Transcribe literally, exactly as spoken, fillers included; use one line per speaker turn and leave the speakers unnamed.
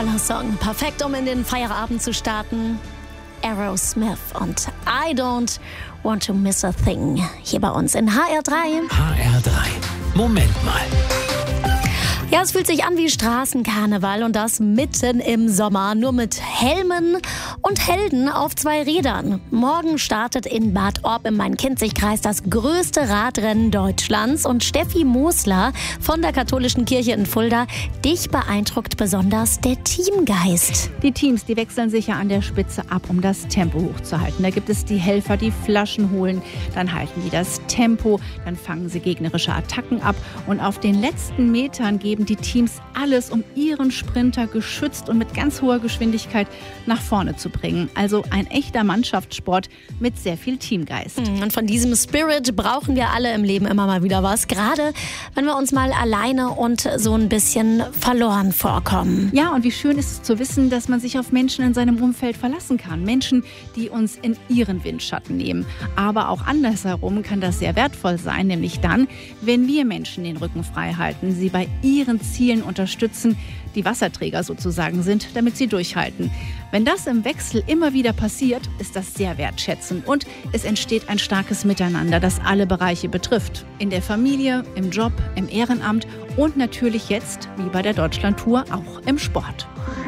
Toller Song, perfekt, um in den Feierabend zu starten. Aerosmith und I Don't Want to Miss a Thing. Hier bei uns in H R drei.
H R drei. Moment mal.
Ja, es fühlt sich an wie Straßenkarneval und das mitten im Sommer. Nur mit Helmen und Helden auf zwei Rädern. Morgen startet in Bad Orb im Main-Kinzig-Kreis das größte Radrennen Deutschlands. Und Steffi Mosler von der Katholischen Kirche in Fulda, dich beeindruckt besonders der Teamgeist.
Die Teams, die wechseln sich ja an der Spitze ab, um das Tempo hochzuhalten. Da gibt es die Helfer, die Flaschen holen, dann halten die das Tempo, dann fangen sie gegnerische Attacken ab. Und auf den letzten Metern geben die Teams alles, um ihren Sprinter geschützt und mit ganz hoher Geschwindigkeit nach vorne zu bringen. Also ein echter Mannschaftssport mit sehr viel Teamgeist.
Und von diesem Spirit brauchen wir alle im Leben immer mal wieder was. Gerade wenn wir uns mal alleine und so ein bisschen verloren vorkommen.
Ja, und wie schön ist es zu wissen, dass man sich auf Menschen in seinem Umfeld verlassen kann. Menschen, die uns in ihren Windschatten nehmen. Aber auch andersherum kann das sehr wertvoll sein, nämlich dann, wenn wir Menschen den Rücken frei halten, sie bei ihren Zielen unterstützen, die Wasserträger sozusagen sind, damit sie durchhalten. Wenn das im Wechsel immer wieder passiert, ist das sehr wertschätzend und es entsteht ein starkes Miteinander, das alle Bereiche betrifft. In der Familie, im Job, im Ehrenamt und natürlich jetzt, wie bei der Deutschlandtour, auch im Sport.